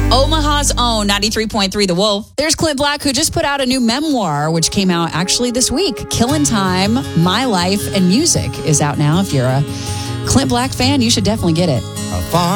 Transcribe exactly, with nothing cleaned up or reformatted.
Omaha's own ninety-three point three The Wolf. There's Clint Black, who just put out a new memoir, which came out actually this week. Killin' Time, My Life and Music is out now. If you're a Clint Black fan, you should definitely get it. A farm.